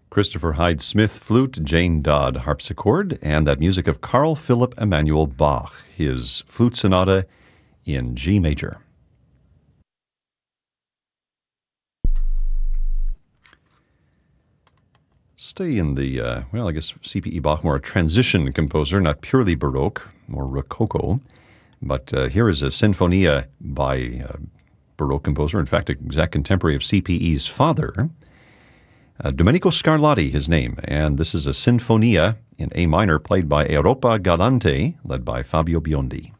Christopher Hyde Smith flute, Jane Dodd harpsichord, and that music of Carl Philipp Emanuel Bach, his flute sonata in G major. Stay in the, I guess C.P.E. Bach, more a transition composer, not purely Baroque, more Rococo. But here is a Sinfonia by a Baroque composer, in fact, exact contemporary of C.P.E.'s father. Domenico Scarlatti, his name, and this is a Sinfonia in A minor played by Europa Galante, led by Fabio Biondi.